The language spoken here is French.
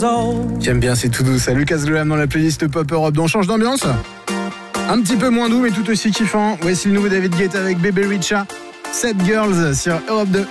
J'aime bien, c'est tout doux. Ça, Lucas Graham dans la playlist Pop Europe. On change d'ambiance. Un petit peu moins doux, mais tout aussi kiffant. Voici le nouveau David Guetta avec Bébé Richa. 7 Girls sur Europe 2.